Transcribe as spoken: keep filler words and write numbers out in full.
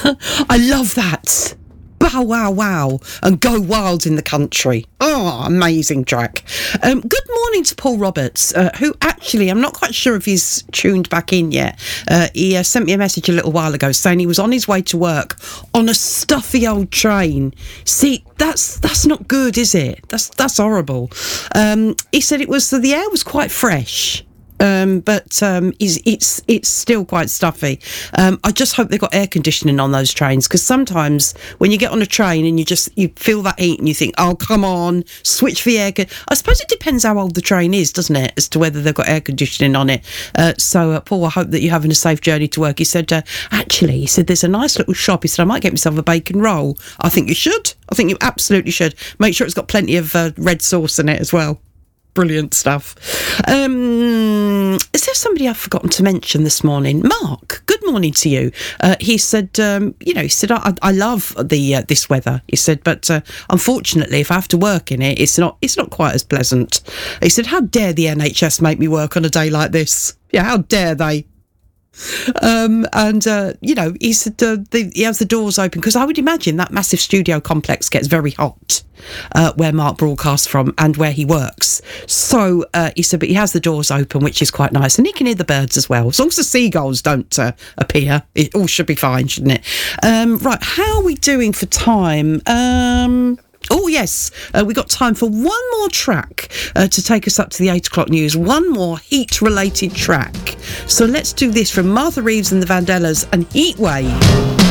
I love that. Bow, wow, wow, and go wild in the country. Oh, amazing track. Um, good morning to Paul Roberts, uh, who actually, I'm not quite sure if he's tuned back in yet. Uh, he uh, sent me a message a little while ago saying he was on his way to work on a stuffy old train. See, that's that's not good, is it? That's that's horrible. Um, he said it was, the air was quite fresh. Um, but um, it's, it's it's still quite stuffy. Um, I just hope they've got air conditioning on those trains, because sometimes when you get on a train and you just you feel that heat and you think, oh, come on, switch the air. Con-. I suppose it depends how old the train is, doesn't it, as to whether they've got air conditioning on it. Uh, so, uh, Paul, I hope that you're having a safe journey to work. He said, uh, actually, he said, there's a nice little shop. He said, I might get myself a bacon roll. I think you should. I think you absolutely should. Make sure it's got plenty of uh, red sauce in it as well. Brilliant stuff. Um, is there somebody I've forgotten to mention this morning? Mark, good morning to you. Uh, he said, um, you know, he said, I, I love the uh, this weather. He said, but uh, unfortunately, if I have to work in it, it's not it's not quite as pleasant. He said, how dare the N H S make me work on a day like this? Yeah, how dare they? Um, and, uh, you know, he said uh, the, he has the doors open, because I would imagine that massive studio complex gets very hot uh, where Mark broadcasts from and where he works. So uh, he said, but he has the doors open, which is quite nice. And he can hear the birds as well. As long as the seagulls don't uh, appear, it all should be fine, shouldn't it? Um, right, how are we doing for time? Um... Oh, yes, uh, we've got time for one more track uh, to take us up to the eight o'clock news. One more heat-related track. So let's do this from Martha Reeves and the Vandellas and Heatwave.